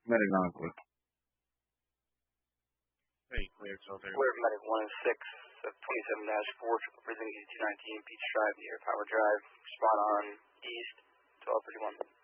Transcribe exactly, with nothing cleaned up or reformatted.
Medic on clear. Hey, clear, twelve thirty. Clear, medic one oh six of twenty-seven dash four, Prison two nineteen, Beach Drive near Power Drive, spot on east, twelve thirty-one.